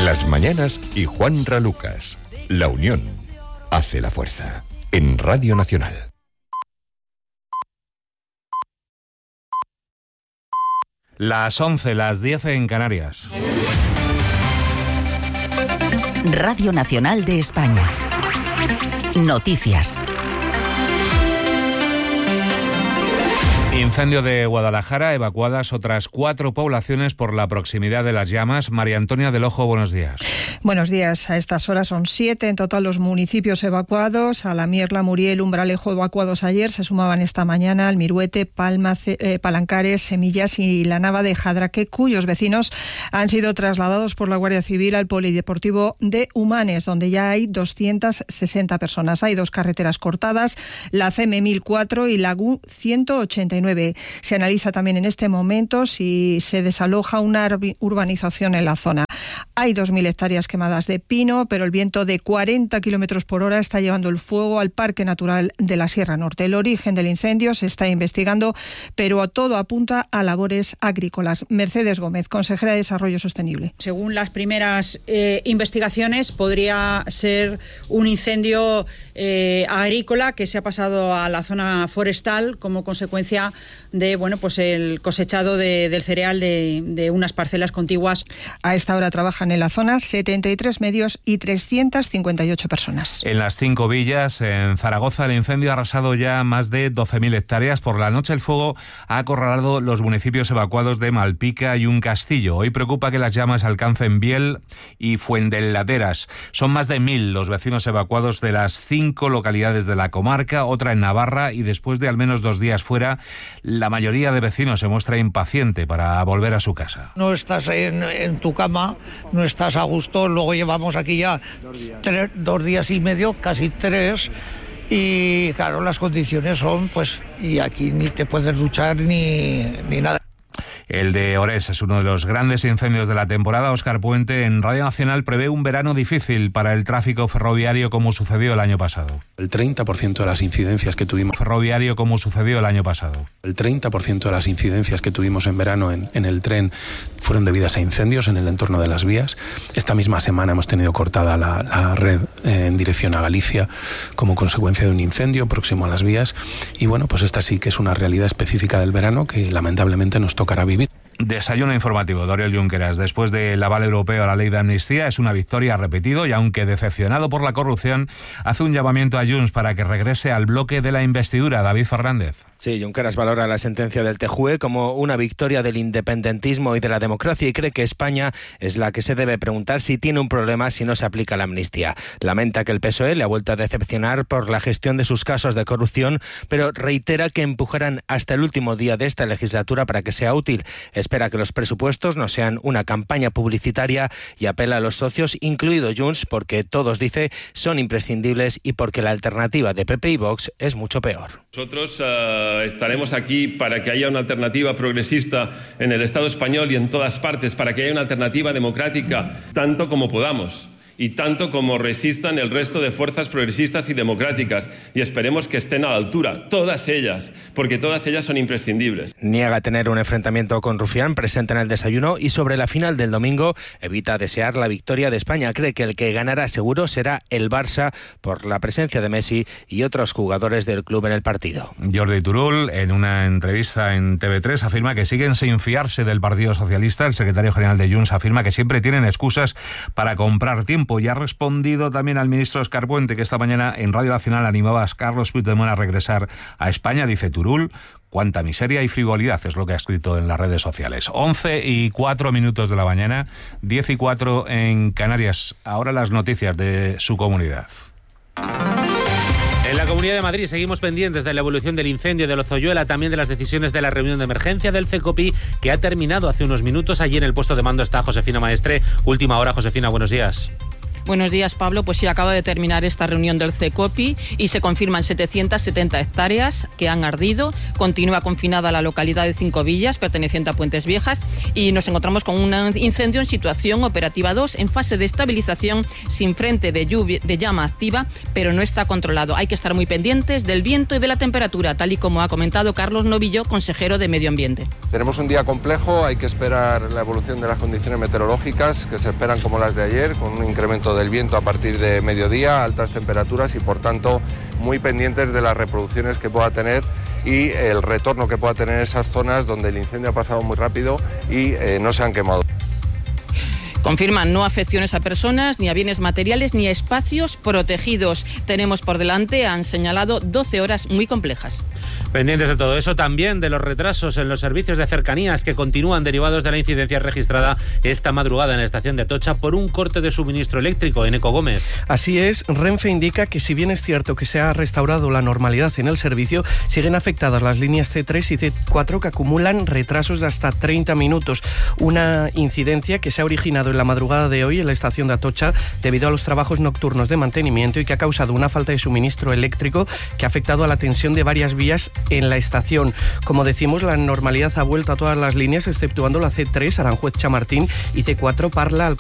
Las mañanas y Juanra Lucas. La unión hace la fuerza. En Radio Nacional. Las 11, las 10 en Canarias. Radio Nacional de España. Noticias. Incendio de Guadalajara, evacuadas otras 4 poblaciones por la proximidad de las llamas. María Antonia del Ojo, buenos días. Buenos días. A estas horas son 7 en total los municipios evacuados. Alamierla, Muriel, Umbralejo evacuados ayer. Se sumaban esta mañana Almiruete, Palma, Palancares, Semillas y la Nava de Jadraque, cuyos vecinos han sido trasladados por la Guardia Civil al Polideportivo de Humanes, donde ya hay 260 personas. Hay 2 carreteras cortadas, la CM1004 y la GU 189. Se analiza también en este momento si se desaloja una urbanización en la zona. Hay 2.000 hectáreas quemadas de pino, pero el viento de 40 kilómetros por hora está llevando el fuego al Parque Natural de la Sierra Norte. El origen del incendio se está investigando, pero todo apunta a labores agrícolas. Mercedes Gómez, consejera de Desarrollo Sostenible. Según las primeras investigaciones, podría ser un incendio agrícola que se ha pasado a la zona forestal como consecuencia de el cosechado del cereal de unas parcelas contiguas. A esta hora trabajan en la zona 73 medios y 358 personas. En las 5 villas, en Zaragoza, el incendio ha arrasado ya más de 12.000 hectáreas. Por la noche el fuego ha acorralado los municipios evacuados de Malpica y Un Castillo. Hoy preocupa que las llamas alcancen Biel y Fuentelladeras. Son más de 1.000 los vecinos evacuados de las 5 localidades de la comarca, otra en Navarra, y después de al menos 2 días fuera, la mayoría de vecinos se muestra impaciente para volver a su casa. No estás en tu cama, no estás a gusto. Luego llevamos aquí ya 2 días y medio, casi 3, y claro, las condiciones son y aquí ni te puedes duchar ni nada. El de Orés es uno de los grandes incendios de la temporada. Óscar Puente, en Radio Nacional, prevé un verano difícil para el tráfico ferroviario como sucedió el año pasado. El 30% de las incidencias que tuvimos... Ferroviario como sucedió el año pasado. El 30% de las incidencias que tuvimos en verano en el tren fueron debidas a incendios en el entorno de las vías. Esta misma semana hemos tenido cortada la red en dirección a Galicia como consecuencia de un incendio próximo a las vías. Y esta sí que es una realidad específica del verano que lamentablemente nos tocará vivir. Desayuno informativo, Oriol Junqueras. Después del aval europeo a la ley de amnistía, es una victoria, ha repetido, y aunque decepcionado por la corrupción, hace un llamamiento a Junts para que regrese al bloque de la investidura. David Fernández. Sí, Junqueras valora la sentencia del TJUE como una victoria del independentismo y de la democracia y cree que España es la que se debe preguntar si tiene un problema si no se aplica la amnistía. Lamenta que el PSOE le ha vuelto a decepcionar por la gestión de sus casos de corrupción, pero reitera que empujarán hasta el último día de esta legislatura para que sea útil. Espera que los presupuestos no sean una campaña publicitaria y apela a los socios, incluido Junts, porque todos, dice, son imprescindibles y porque la alternativa de PP y Vox es mucho peor. Nosotros estaremos aquí para que haya una alternativa progresista en el Estado español y en todas partes, para que haya una alternativa democrática, tanto como podamos. Y tanto como resistan el resto de fuerzas progresistas y democráticas. Y esperemos que estén a la altura, todas ellas, porque todas ellas son imprescindibles. Niega tener un enfrentamiento con Rufián, presente en el desayuno, y sobre la final del domingo evita desear la victoria de España. Cree que el que ganará seguro será el Barça por la presencia de Messi y otros jugadores del club en el partido. Jordi Turull, en una entrevista en TV3, afirma que siguen sin fiarse del Partido Socialista. El secretario general de Junts afirma que siempre tienen excusas para comprar tiempo. Y ha respondido también al ministro Óscar Puente, que esta mañana en Radio Nacional animaba a Carlos Puigdemont a regresar a España. Dice Turull: cuánta miseria y frivolidad, es lo que ha escrito en las redes sociales. 11:04 de la mañana, 10:04 en Canarias. Ahora las noticias de su comunidad. En la Comunidad de Madrid seguimos pendientes de la evolución del incendio de Lozoyuela, también de las decisiones de la reunión de emergencia del CECOPI, que ha terminado hace unos minutos. Allí en el puesto de mando está Josefina Maestre. Última hora, Josefina, buenos días. Buenos días, Pablo. Pues sí, acaba de terminar esta reunión del CECOPI y se confirman 770 hectáreas que han ardido. Continúa confinada la localidad de Cinco Villas, perteneciente a Puentes Viejas, y nos encontramos con un incendio en situación operativa 2, en fase de estabilización, sin frente de llama activa, pero no está controlado. Hay que estar muy pendientes del viento y de la temperatura, tal y como ha comentado Carlos Novillo, consejero de Medio Ambiente. Tenemos un día complejo, hay que esperar la evolución de las condiciones meteorológicas, que se esperan como las de ayer, con un incremento del viento a partir de mediodía, altas temperaturas y por tanto muy pendientes de las reproducciones que pueda tener y el retorno que pueda tener esas zonas donde el incendio ha pasado muy rápido y no se han quemado. Confirman no afecciones a personas, ni a bienes materiales, ni a espacios protegidos. Tenemos por delante, han señalado, 12 horas muy complejas. Pendientes de todo eso, también de los retrasos en los servicios de cercanías que continúan derivados de la incidencia registrada esta madrugada en la estación de Atocha por un corte de suministro eléctrico. Eneco Gómez. Así es, Renfe indica que si bien es cierto que se ha restaurado la normalidad en el servicio, siguen afectadas las líneas C3 y C4 que acumulan retrasos de hasta 30 minutos. Una incidencia que se ha originado en la madrugada de hoy en la estación de Atocha debido a los trabajos nocturnos de mantenimiento y que ha causado una falta de suministro eléctrico que ha afectado a la tensión de varias vías en la estación. Como decimos, la normalidad ha vuelto a todas las líneas exceptuando la C3 Aranjuez-Chamartín y C4 Parla